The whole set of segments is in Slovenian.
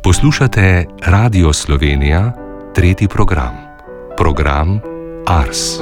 Poslušate Radio Slovenija, tretji program. Program Ars.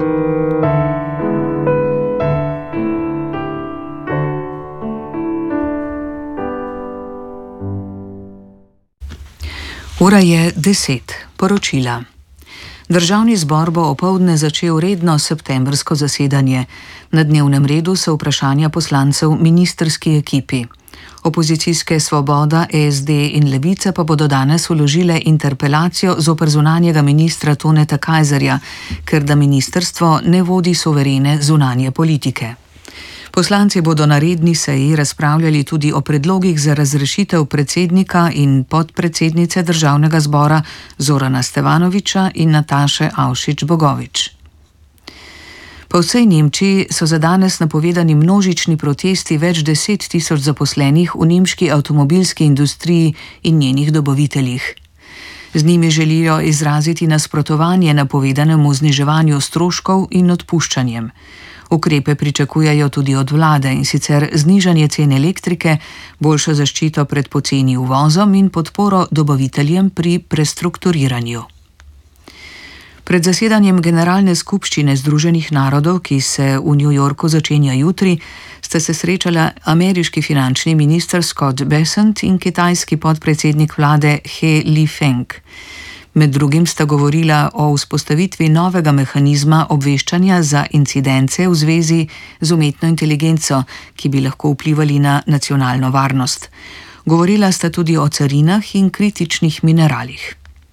Ura je 10. Poročila. Državni zbor bo opoldne začel redno septembrsko zasedanje. Na dnevnem redu so vprašanja poslancev ministrski ekipi. Opozicijske Svoboda, SD in Levica pa bodo danes vložile interpelacijo zoper zunanjega ministra Toneta Kajzerja, ker da ministrstvo ne vodi suverene zunanje politike. Poslanci bodo na redni seji razpravljali tudi o predlogih za razrešitev predsednika in podpredsednice državnega zbora Zorana Stevanovića in Nataše Avšič-Bogovič. Po vsej Nemčiji so za danes napovedani množični protesti več 10.000 zaposlenih v nemški avtomobilski industriji in njenih dobaviteljih. Z njimi želijo izraziti nasprotovanje napovedanemu zniževanju stroškov in odpuščanjem. Ukrepe pričakujejo tudi od vlade, in sicer znižanje cen elektrike, boljšo zaščito pred poceni uvozom in podporo dobaviteljem pri prestrukturiranju. Pred zasedanjem Generalne skupščine Združenih narodov, ki se v New Yorku začenja jutri, sta se srečala ameriški finančni minister Scott Bessent in kitajski podpredsednik vlade He Lifeng. Med drugim sta govorila o vzpostavitvi novega mehanizma obveščanja za incidence v zvezi z umetno inteligenco, ki bi lahko vplivali na nacionalno varnost. Govorila sta tudi o carinah in kritičnih mineralih.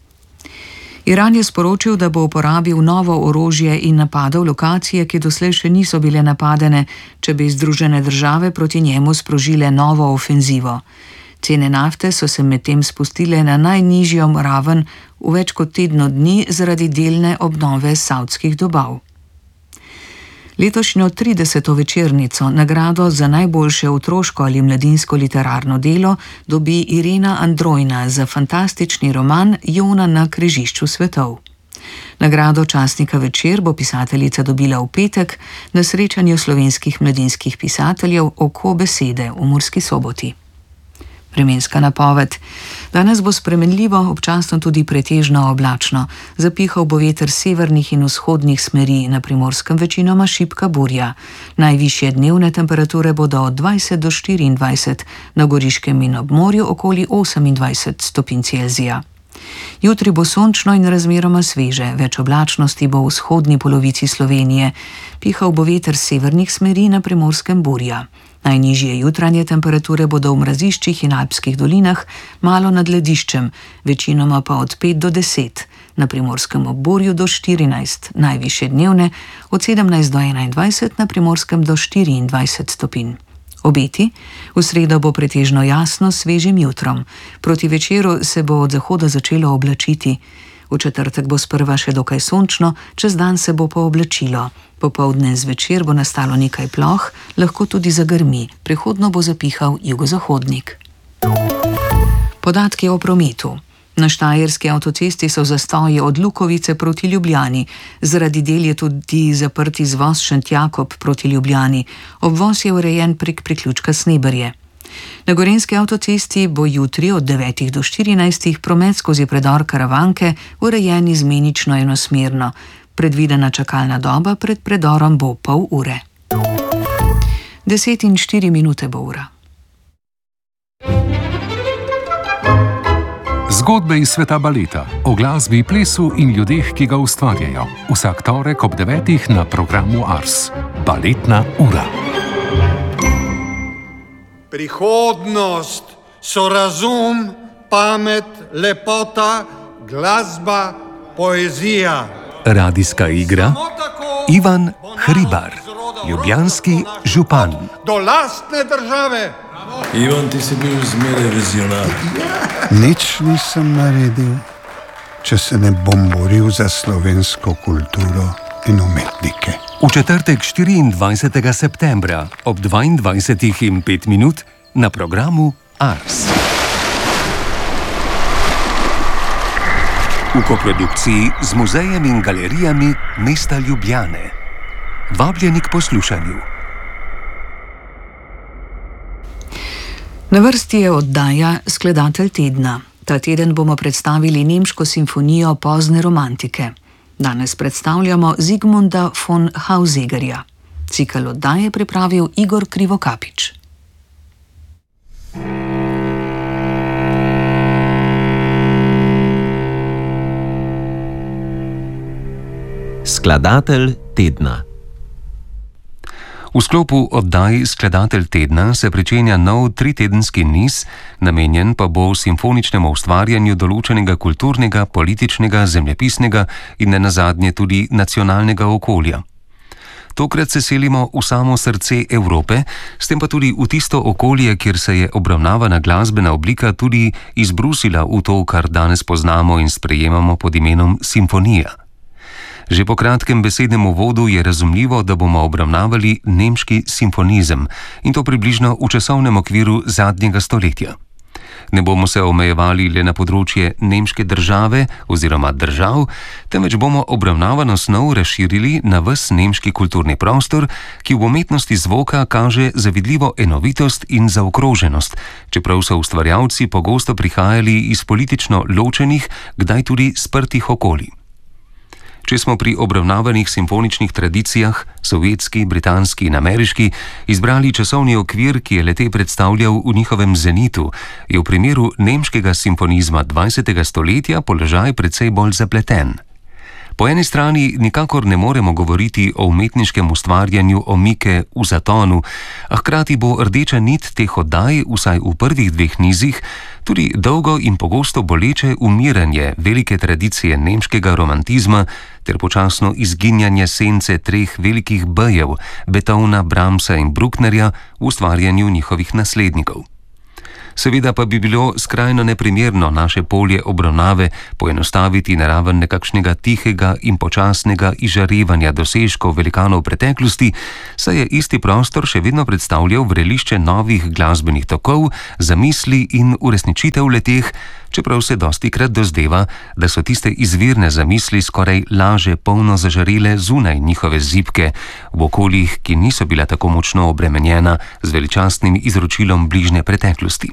Iran je sporočil, da bo uporabil novo orožje in napadal lokacije, ki doslej še niso bile napadene, če bi Združene države proti njemu sprožile novo ofenzivo. Cene nafte so se medtem spustile na najnižjo raven v več kot tednu dni zaradi delne obnove savdskih dobav. Letošnjo 30. večernico, nagrado za najboljše otroško ali mladinsko literarno delo, dobi Irena Androjna za fantastični roman Jona na križišču svetov. Nagrado časnika Večer bo pisateljica dobila v petek na srečanju slovenskih mladinskih pisateljev Oko besede v Murski Soboti. Vremenska napoved. Danes bo spremenljivo, občasno tudi pretežno oblačno. Zapihal bo veter severnih in vzhodnih smeri, na Primorskem večinoma šibka burja. Najvišje dnevne temperature bodo od 20 do 24, na Goriškem in ob morju okoli 28 stopinj Celzija. Jutri bo sončno in razmeroma sveže, več oblačnosti bo v vzhodni polovici Slovenije. Pihal bo veter severnih smeri, na Primorskem burja. Najnižje jutranje temperature bodo v mraziščih in alpskih dolinah, malo nad lediščem, večinoma pa od 5 do 10, na Primorskem obborju do 14, najvišje dnevne od 17 do 21, na Primorskem do 24 stopinj. Obeti: v sredo bo pretežno jasno s svežim jutrom. Proti večeru se bo od zahoda začelo oblačiti. V četrtek bo sprva še dokaj sončno, čez dan se bo pooblačilo. Popoldne zvečer bo nastalo nekaj ploh, lahko tudi zagrmi, prehodno bo zapihal jugozahodnik. Podatki o prometu. Na štajerski avtocesti so zastoji od Lukovice proti Ljubljani. Zaradi del je tudi zaprt izvoz Šentjakob proti Ljubljani. Obvoz je urejen prek priključka Sneberje. Na gorenjski avtocesti bo jutri od 9 do 14 promet skozi predor Karavanke urejen izmenično enosmerno. Predvidena čakalna doba pred predorom bo pol ure. 10:04 bo ura. Zgodbe iz sveta baleta, o glasbi, plesu in ljudeh, ki ga ustvarjajo. Vsak torek ob 9 na programu Ars. Baletna ura. Prihodnost so razum, pamet, lepota, glasba, poezija. Radijska igra Ivan Hribar, ljubljanski župan. Do lastne države. Ivan, ti si bil zmeraj vizionar. Nič nisem naredil, če se ne bom boril za slovensko kulturo in umetnike. V četrtek 24. septembra ob 22:05 na programu Ars. V koprodukciji z muzejem in galerijami mesta Ljubljane. Vabljeni k poslušanju. Na vrsti je oddaja Skladatelj tedna. Ta teden bomo predstavili nemško simfonijo pozne romantike. Danes predstavljamo Zigmunda von Hausegerja. Cikel oddaje pripravil Igor Krivokapič. Skladatelj tedna. V sklopu oddaj Skladatelj tedna se pričenja nov 3-tedenski niz, namenjen pa bo simfoničnemu ustvarjanju določenega kulturnega, političnega, zemljepisnega in nenazadnje tudi nacionalnega okolja. Tokrat se selimo v samo srce Evrope, s tem pa tudi v tisto okolje, kjer se je obravnavana glasbena oblika tudi izbrusila v to, kar danes poznamo in sprejemamo pod imenom simfonija. Že po kratkem besednem uvodu je razumljivo, da bomo obravnavali nemški simfonizem in to približno v časovnem okviru zadnjega stoletja. Ne bomo se omejevali le na področje nemške države oziroma držav, temveč bomo obravnavano snov razširili na ves nemški kulturni prostor, ki v umetnosti zvoka kaže zavidljivo enovitost in zaokroženost, čeprav so ustvarjalci pogosto prihajali iz politično ločenih, kdaj tudi sprtih okolij. Če smo pri obravnavanih simfoničnih tradicijah, sovjetski, britanski in ameriški, izbrali časovni okvir, ki je le-te predstavljal v njihovem zenitu, je v primeru nemškega simfonizma 20. stoletja položaj precej bolj zapleten. Po eni strani nikakor ne moremo govoriti o umetniškem ustvarjanju omike v zatonu, a hkrati bo rdeča nit teh oddaj, vsaj v prvih 2 nizih, tudi dolgo in pogosto boleče umiranje velike tradicije nemškega romantizma ter počasno izginjanje sence 3 velikih B-jev, Beethovna, Brahmsa in Brucknerja, v ustvarjanju njihovih naslednikov. Seveda pa bi bilo skrajno neprimerno naše polje obravnave poenostaviti na raven nekakšnega tihega in počasnega izžarevanja dosežkov velikanov preteklosti, saj je isti prostor še vedno predstavljal vrelišče novih glasbenih tokov, zamisli in uresničitev leteh, čeprav se dostikrat dozdeva, da so tiste izvirne zamisli skoraj laže polno zažarele zunaj njihove zibke, v okoljih, ki niso bila tako močno obremenjena z veličastnim izročilom bližnje preteklosti.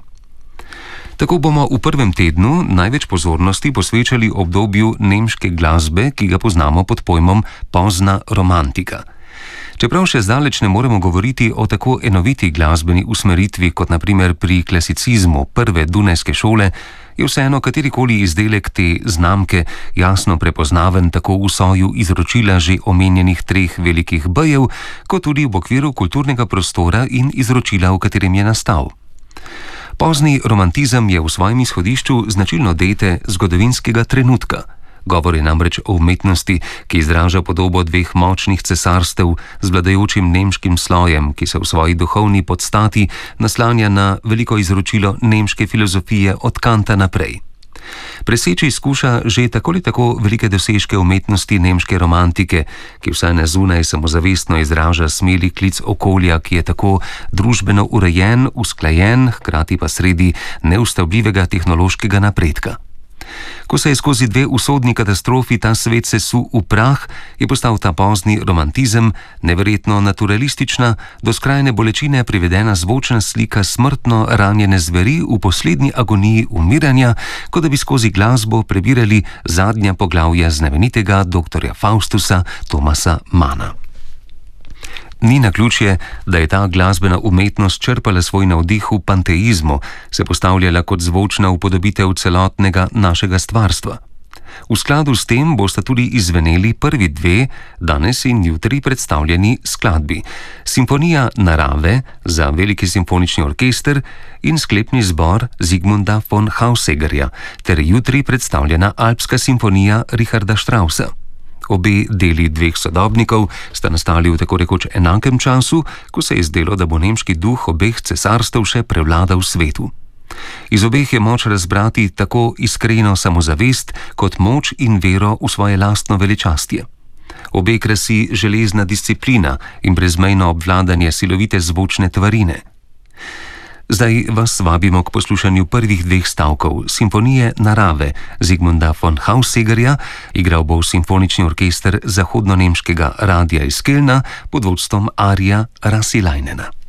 Tako bomo v prvem tednu največ pozornosti posvečali obdobju nemške glasbe, ki ga poznamo pod pojmom pozna romantika. Čeprav še zdaleč ne moremo govoriti o tako enoviti glasbeni usmeritvi kot na primer pri klasicizmu prve dunajske šole, je vseeno katerikoli izdelek te znamke jasno prepoznaven tako v soju izročila že omenjenih 3 velikih B-jev, kot tudi v okviru kulturnega prostora in izročila, v katerem je nastal. Pozni romantizem je v svojem izhodišču značilno dete zgodovinskega trenutka. Govor je namreč o umetnosti, ki izraža podobo 2 močnih cesarstev z vladajočim nemškim slojem, ki se v svoji duhovni podstati naslanja na veliko izročilo nemške filozofije od Kanta naprej. Preseči skuša že tako ali tako velike dosežke umetnosti nemške romantike, ki vsaj na zunaj samozavestno izraža smeli klic okolja, ki je tako družbeno urejen, usklajen, hkrati pa sredi neustavljivega tehnološkega napredka. Ko se je skozi 2 usodni katastrofi ta svet sesul v prah, je postal ta pozni romantizem neverjetno naturalistična, do skrajne bolečine privedena zvočna slika smrtno ranjene zveri v poslednji agoniji umiranja, kot da bi skozi glasbo prebirali zadnja poglavja znamenitega doktorja Faustusa Thomasa Manna. Ni naključje, da je ta glasbena umetnost črpala svoj navdih v panteizmu, se postavljala kot zvočna upodobitev celotnega našega stvarstva. V skladu s tem bosta tudi izveneli prvi 2, danes in jutri predstavljeni skladbi: Simfonija narave za veliki simfonični orkester in sklepni zbor Zigmunda von Hausegerja ter jutri predstavljena Alpska simfonija Richarda Straussa. Obe deli 2 sodobnikov sta nastali v tako rekoč enakem času, ko se je zdelo, da bo nemški duh obeh cesarstev še prevladal v svetu. Iz obeh je moč razbrati tako iskreno samozavest kot moč in vero v svoje lastno veličastje. Obe krasi železna disciplina in brezmejno obvladanje silovite zvočne tvarine. Zdaj vas vabimo k poslušanju prvih 2 stavkov simfonije narave Zigmunda von Hausegerja, igral bo simfonični orkester zahodno-nemškega radia iz Kölna pod vodstvom Arija Rasilainena.